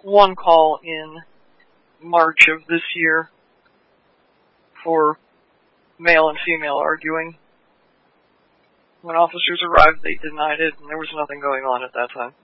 one call in March of this year for male and female arguing. When officers arrived, they denied it, and there was nothing going on at that time.